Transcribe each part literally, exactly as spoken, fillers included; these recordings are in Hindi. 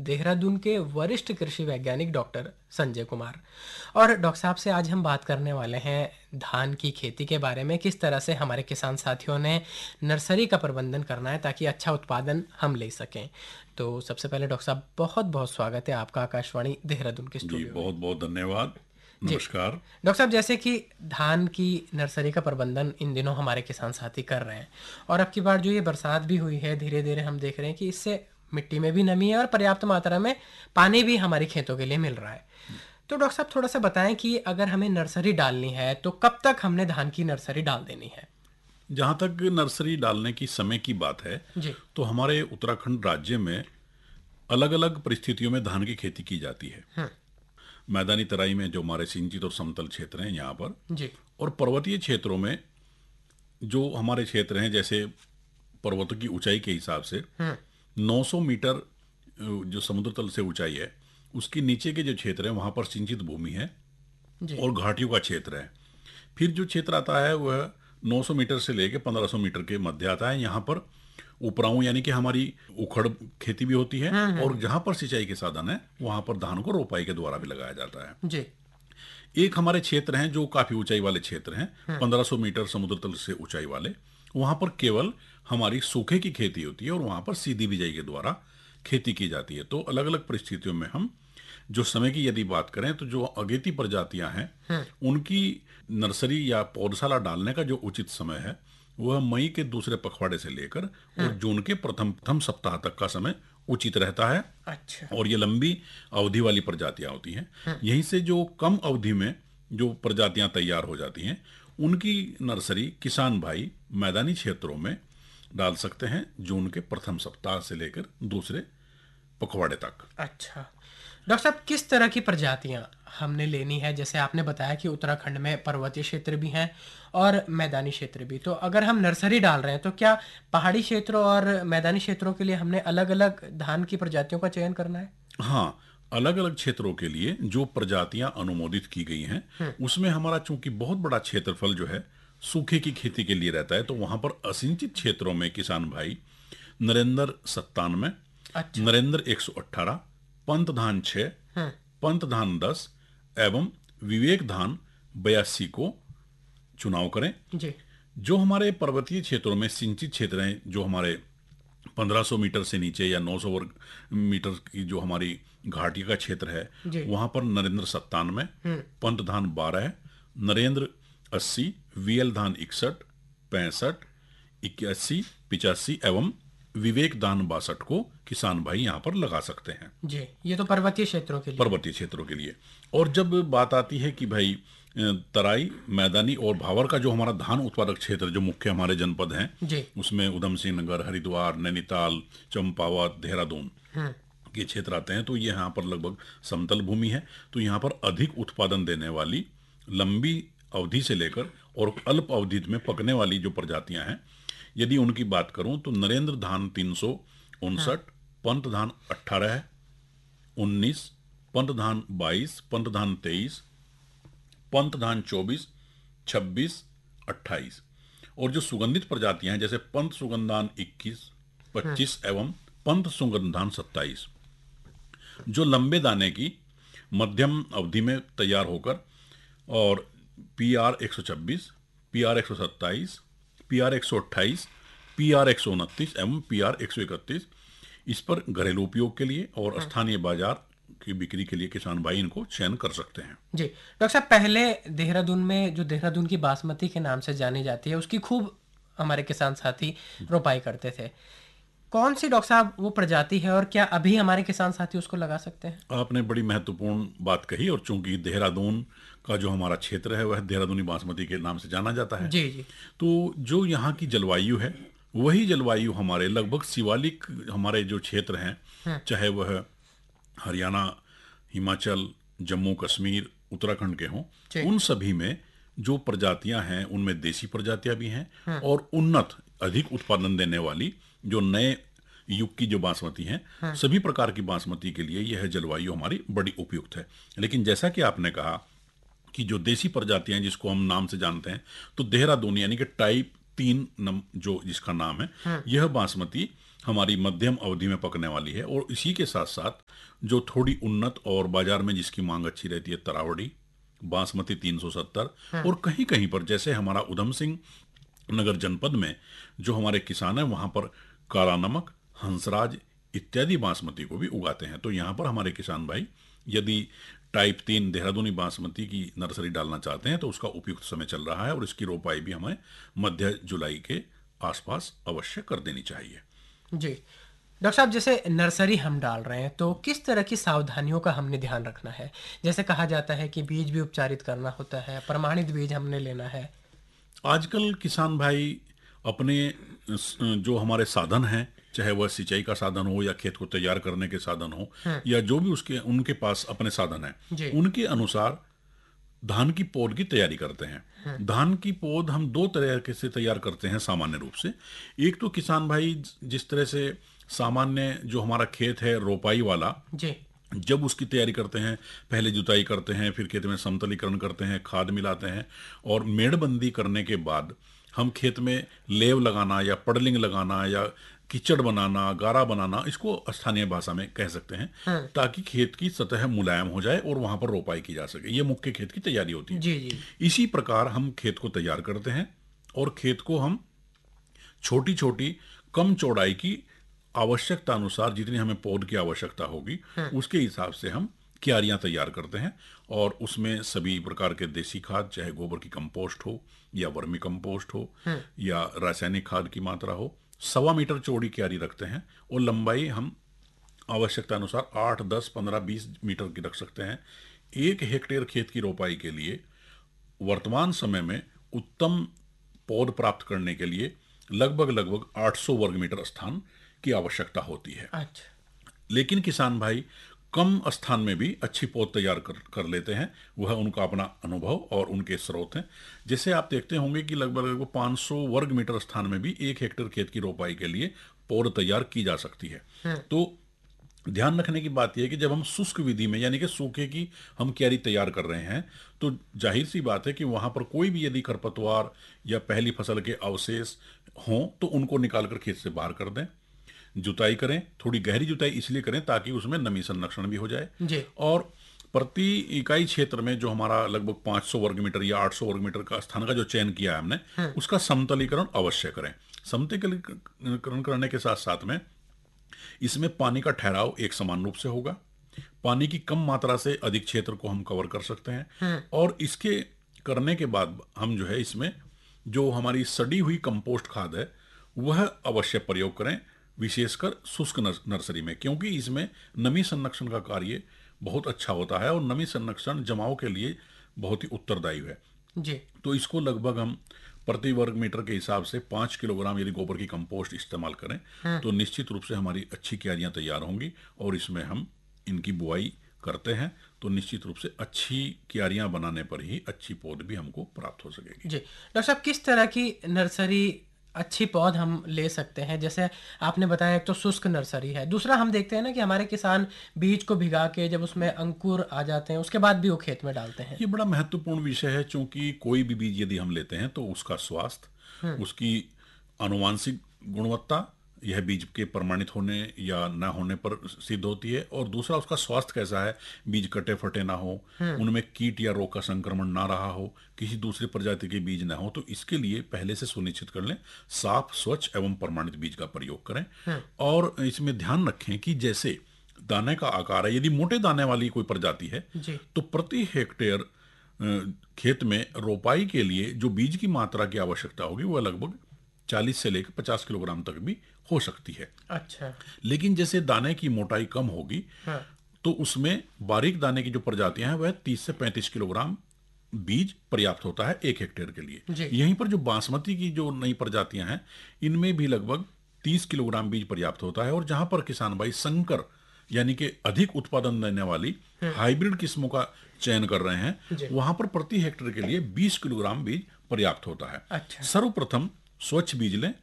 देहरादून के वरिष्ठ कृषि वैज्ञानिक डॉक्टर संजय कुमार। और डॉक्टर साहब से आज हम बात करने वाले हैं धान की खेती के बारे में, किस तरह से हमारे किसान साथियों ने नर्सरी का प्रबंधन करना है ताकि अच्छा उत्पादन हम ले सकें। तो सबसे पहले डॉक्टर साहब बहुत बहुत स्वागत है आपका आकाशवाणी देहरादून के जी, स्टूडियो में। बहुत बहुत धन्यवाद। जी नमस्कार। डॉक्टर साहब, जैसे कि धान की नर्सरी का प्रबंधन इन दिनों हमारे किसान साथी कर रहे हैं, और अब की बार जो ये बरसात भी हुई है, धीरे धीरे हम देख रहे हैं कि इससे मिट्टी में भी नमी है और पर्याप्त मात्रा में पानी भी हमारे खेतों के लिए मिल रहा है। तो डॉक्टर साहब थोड़ा सा बताएं कि अगर हमें नर्सरी डालनी है तो कब तक हमने धान की नर्सरी डाल देनी है। जहाँ तक नर्सरी डालने की समय की बात है, जी। तो हमारे उत्तराखंड राज्य में अलग अलग परिस्थितियों में धान की खेती की जाती है। हम्म। मैदानी तराई में जो हमारे सिंचित और समतल क्षेत्र हैं यहाँ पर, जी। और पर्वतीय क्षेत्रों में जो हमारे क्षेत्र हैं, जैसे पर्वतों की ऊंचाई के हिसाब से हम्म। नौ सौ मीटर अ, जो समुद्र तल से ऊंचाई है, उसके नीचे के जो क्षेत्र है वहाँ पर सिंचित भूमि है जी। और घाटियों का क्षेत्र है। फिर जो क्षेत्र आता है वह नौ सौ मीटर से लेकर पंद्रह सौ मीटर के मध्य आता है। यहाँ पर उपराऊ यानी कि हमारी उखड़ खेती भी होती है, हम्म। और हम्म। जहाँ पर सिंचाई के साधन है वहाँ पर धान को रोपाई के द्वारा भी लगाया जाता है। जी। एक हमारे क्षेत्र हैं जो काफ़ी ऊंचाई वाले क्षेत्र हैं, पंद्रह सौ मीटर समुद्र तल से ऊंचाई वाले। वहाँ पर केवल हमारी सूखे की खेती होती है और वहाँ पर सीधी बिजाई के द्वारा खेती की जाती है। तो अलग अलग परिस्थितियों में हम जो समय की यदि बात करें तो जो अगेती प्रजातियां हैं उनकी नर्सरी या पौधशाला डालने का जो उचित समय है वह मई के दूसरे पखवाड़े से लेकर और जून के प्रथम प्रथम सप्ताह तक का समय उचित रहता है। अच्छा। और ये लंबी अवधि वाली प्रजातियां होती हैं। यहीं से जो कम अवधि में जो प्रजातियां तैयार हो जाती हैं उनकी नर्सरी किसान भाई मैदानी क्षेत्रों में डाल सकते हैं जून के प्रथम सप्ताह से लेकर दूसरे पखवाड़े तक। अच्छा डॉक्टर साहब, किस तरह की प्रजातियां हमने लेनी है? जैसे आपने बताया कि उत्तराखंड में पर्वतीय क्षेत्र भी हैं और मैदानी क्षेत्र भी, तो अगर हम नर्सरी डाल रहे हैं तो क्या पहाड़ी क्षेत्रों और मैदानी क्षेत्रों के लिए हमने अलग अलग धान की प्रजातियों का चयन करना है? हाँ, अलग अलग क्षेत्रों के लिए जो प्रजातियां अनुमोदित की गई हैं उसमें हमारा चूंकि बहुत बड़ा क्षेत्रफल जो है सूखे की खेती के लिए रहता है, तो वहां पर असिंचित क्षेत्रों में किसान भाई नरेंद्र सत्तानवे, अच्छा। नरेंद्र एक सौ अट्ठारह, पंत धान छः, हम्म। पंत धान दस एवं विवेक धान बयासी को चुनाव करें। जी। जो हमारे पर्वतीय क्षेत्रों में सिंचित क्षेत्र हैं, जो हमारे पंद्रह सौ मीटर से नीचे या नौ सौ वर्ग मीटर की जो हमारी घाटी का क्षेत्र है, जी। वहां पर नरेंद्र सत्तानवे, पंत धान बारह, नरेंद्र अस्सी, वीएल धान इकसठ, पैंसठ, इक्यासी, पिचासी एवं विवेक दान बासठ को किसान भाई यहाँ पर लगा सकते हैं जी, ये तो पर्वतीय क्षेत्रों के लिए। पर्वतीय क्षेत्रों के लिए। और जब बात आती है कि भाई अ, तराई, मैदानी और भावर का जो हमारा धान उत्पादक क्षेत्र जो मुख्य हमारे जनपद हैं, जी। उसमें उधम सिंह नगर, हरिद्वार, नैनीताल, चंपावत, देहरादून के क्षेत्र आते हैं, तो ये यहाँ पर लगभग समतल भूमि है। तो यहाँ पर अधिक उत्पादन देने वाली लंबी अवधि से लेकर और अल्प अवधि में पकने वाली जो प्रजातियां हैं, यदि उनकी बात करूं तो नरेंद्र धान तीन सौ उनसठ, पंत धान अट्ठारह, उन्नीस, पंत धान बाईस, पंत धान तेईस, पंत धान चौबीस, छब्बीस, अट्ठाईस। और जो सुगंधित प्रजातियां हैं जैसे पंत सुगंधान इक्कीस, पच्चीस एवं पंत सुगंधान सत्ताईस, जो लंबे दाने की मध्यम अवधि में तैयार होकर और पी आर एक सौ छब्बीस, पी आर एक सौ सत्ताईस, पी आर एक सौ अट्ठाईस, पी आर एक सौ उनतीस एवं पी आर एक सौ इकतीस, इस पर घरेलू उपयोग के लिए और स्थानीय बाजार की बिक्री के लिए किसान भाई इनको चयन कर सकते हैं। जी डॉक्टर साहब, पहले देहरादून में जो देहरादून की बासमती के नाम से जानी जाती है, उसकी खूब हमारे किसान साथी रोपाई करते थे। कौन सी डॉक्टर साहब वो प्रजाति है और क्या अभी हमारे किसान साथी उसको लगा सकते हैं? आपने बड़ी महत्वपूर्ण बात कही, और चूंकि देहरादून का जो हमारा क्षेत्र है वह देहरादूनी बासमती के नाम से जाना जाता है, जी। जी। तो जो यहाँ की जलवायु है वही जलवायु हमारे लगभग शिवालिक हमारे जो क्षेत्र हैं, चाहे वह हरियाणा, हिमाचल, जम्मू कश्मीर, उत्तराखंड के हों, जी। उन सभी में जो प्रजातियां हैं उनमें देसी प्रजातियां भी हैं और उन्नत अधिक उत्पादन देने वाली जो नए युग की जो बासमती हैं, सभी प्रकार की बासमती के लिए यह जलवायु हमारी बड़ी उपयुक्त है। लेकिन जैसा कि आपने कहा कि जो देसी प्रजातियां हैं जिसको हम नाम से जानते हैं, तो देहरादून यानी कि टाइप तीन नम जो जिसका नाम है, यह बासमती हमारी मध्यम अवधि में पकने वाली है। और इसी के साथ साथ जो थोड़ी उन्नत और बाजार में जिसकी मांग अच्छी रहती है, तरावड़ी, बासमती तीन सौ सत्तर, और कहीं कहीं पर जैसे हमारा उधम सिंह नगर जनपद में जो हमारे किसान हैं वहां पर काला नमक, हंसराज इत्यादि बासमती को भी उगाते हैं। तो यहाँ पर हमारे किसान भाई यदि टाइप तीन देहरादूनी बासमती की नर्सरी डालना चाहते हैं तो उसका उपयुक्त समय चल रहा है और इसकी रोपाई भी हमें मध्य जुलाई के आसपास अवश्य कर देनी चाहिए। जी डॉक्टर साहब, जैसे नर्सरी हम डाल रहे हैं तो किस तरह की सावधानियों का हमने ध्यान रखना है? जैसे कहा जाता है कि बीज भी उपचारित करना होता है, प्रमाणित बीज हमने लेना है। आजकल किसान भाई अपने स- जो हमारे साधन हैं, चाहे वह सिंचाई का साधन हो या खेत को तैयार करने के साधन हो या जो भी उसके उनके पास अपने साधन हैं, जी। उनके अनुसार धान की पौध की तैयारी करते हैं। धान की पौध हम दो तरीके से तैयार करते हैं सामान्य रूप से। एक तो किसान भाई जिस तरह से सामान्य जो हमारा खेत है रोपाई वाला, जी। जब उसकी तैयारी करते हैं, पहले जुताई करते हैं, फिर खेत में समतलीकरण करते हैं, खाद मिलाते हैं, और मेड़बंदी करने के बाद हम खेत में लेव लगाना या पडलिंग लगाना या कीचड़ बनाना, गारा बनाना, इसको स्थानीय भाषा में कह सकते हैं, ताकि खेत की सतह मुलायम हो जाए और वहां पर रोपाई की जा सके। ये मुख्य खेत की तैयारी होती है। जी जी। इसी प्रकार हम खेत को तैयार करते हैं और खेत को हम छोटी छोटी कम चौड़ाई की आवश्यकता अनुसार जितनी हमें पौध की आवश्यकता होगी उसके हिसाब से हम क्यारियां तैयार करते हैं और उसमें सभी प्रकार के देसी खाद, चाहे गोबर की कंपोस्ट हो या वर्मी कंपोस्ट हो या रासायनिक खाद की मात्रा हो, सवा मीटर चौड़ी क्यारी रखते हैं और लंबाई हम आवश्यकता अनुसार आठ, दस, पंद्रह, बीस मीटर की रख सकते हैं। एक हेक्टेयर खेत की रोपाई के लिए वर्तमान समय में उत्तम पौध प्राप्त करने के लिए लगभग लगभग आठ सौ वर्ग मीटर स्थान की आवश्यकता होती है। अच्छा। लेकिन किसान भाई कम स्थान में भी अच्छी पौध तैयार कर, कर लेते हैं। वह उनका अपना अनुभव और उनके स्रोत हैं। जैसे आप देखते होंगे कि लगभग लगभग पाँच सौ वर्ग मीटर स्थान में भी एक हेक्टेयर खेत की रोपाई के लिए पौध तैयार की जा सकती है। तो ध्यान रखने की बात यह है कि जब हम शुष्क विधि में यानी कि सूखे की हम क्यारी तैयार कर रहे हैं तो जाहिर सी बात है कि वहां पर कोई भी यदि खरपतवार या पहली फसल के अवशेष हों तो उनको निकालकर खेत से बाहर कर दें। जुताई करें, थोड़ी गहरी जुताई इसलिए करें ताकि उसमें नमी संरक्षण भी हो जाए। जी। और प्रति इकाई क्षेत्र में जो हमारा लगभग पाँच सौ वर्ग मीटर या आठ सौ वर्ग मीटर का स्थान का जो चयन किया है हमने, उसका समतलीकरण अवश्य करें। समतलीकरण करने के साथ साथ में इसमें पानी का ठहराव एक समान रूप से होगा। पानी की कम मात्रा से अधिक क्षेत्र को हम कवर कर सकते हैं। और इसके करने के बाद हम जो है इसमें जो हमारी सड़ी हुई कंपोस्ट खाद है वह अवश्य प्रयोग करें, विशेषकर शुष्क नर्सरी में, क्योंकि इसमें नमी संरक्षण का कार्य बहुत अच्छा होता है और नमी संरक्षण जमाव के लिए बहुत ही उत्तरदायी है। जी। तो इसको लगभग हम प्रति वर्ग मीटर के हिसाब से पाँच किलोग्राम यदि गोबर की कंपोस्ट इस्तेमाल करें तो निश्चित रूप से हमारी अच्छी क्यारियां तैयार होंगी। और इसमें हम इनकी बुआई करते हैं तो निश्चित रूप से अच्छी क्यारियां बनाने पर ही अच्छी पौध भी हमको प्राप्त हो सकेगी। जी डॉक्टर साहब, किस तरह की नर्सरी अच्छी पौध हम ले सकते हैं? जैसे आपने बताया एक तो शुष्क नर्सरी है, दूसरा हम देखते हैं ना कि हमारे किसान बीज को भिगा के जब उसमें अंकुर आ जाते हैं उसके बाद भी वो खेत में डालते हैं। ये बड़ा महत्वपूर्ण विषय है, क्योंकि कोई भी बीज यदि हम लेते हैं तो उसका स्वास्थ्य, उसकी आनुवांशिक गुणवत्ता यह बीज के प्रमाणित होने या ना होने पर सिद्ध होती है। और दूसरा उसका स्वास्थ्य कैसा है, बीज कटे फटे ना हो, उनमें कीट या रोग का संक्रमण ना रहा हो, किसी दूसरी प्रजाति के बीज ना हो। तो इसके लिए पहले से सुनिश्चित कर लें, साफ, स्वच्छ एवं प्रमाणित बीज का प्रयोग करें। और इसमें ध्यान रखें कि जैसे दाने का आकार है, यदि मोटे दाने वाली कोई प्रजाति है जी। तो प्रति हेक्टेयर अ, खेत में रोपाई के लिए जो बीज की मात्रा की आवश्यकता होगी वह लगभग चालीस से लेकर पचास किलोग्राम तक भी हो सकती है। अच्छा। लेकिन जैसे दाने की मोटाई कम होगी हाँ। तो उसमें बारीक दाने की जो प्रजातियां हैं वह तीस से पैंतीस किलोग्राम बीज पर्याप्त होता है एक हेक्टेयर के लिए। जी। यहीं पर जो बासमती की जो नई प्रजातियां हैं इनमें भी लगभग तीस किलोग्राम बीज पर्याप्त होता है। और जहां पर किसान भाई संकर यानी कि अधिक उत्पादन देने वाली हाइब्रिड किस्मों का चयन कर रहे हैं वहां पर प्रति हेक्टेयर के लिए बीस किलोग्राम बीज पर्याप्त होता है। अच्छा। सर्वप्रथम स्वच्छ बीज लें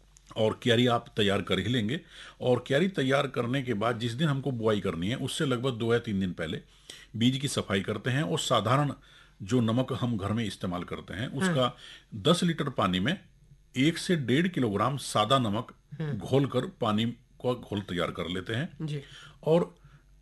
और क्यारी आप तैयार कर ही लेंगे। और क्यारी तैयार करने के बाद जिस दिन हमको बुआई करनी है उससे लगभग दो या तीन दिन पहले बीज की सफाई करते हैं और साधारण जो नमक हम घर में इस्तेमाल करते हैं उसका दस लीटर पानी में एक से डेढ़ किलोग्राम सादा नमक घोल कर पानी का घोल तैयार कर लेते हैं जी। और